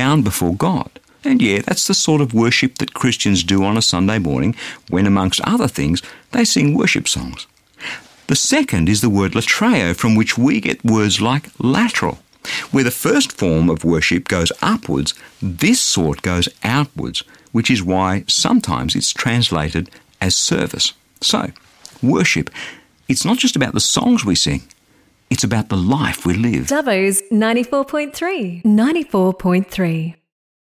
down before God. And yeah, that's the sort of worship that Christians do on a Sunday morning when, amongst other things, they sing worship songs. The second is the word latreo, from which we get words like lateral. Where the first form of worship goes upwards, this sort goes outwards, which is why sometimes it's translated as service. So, worship, it's not just about the songs we sing, it's about the life we live. Dubbo's 94.3. 94.3.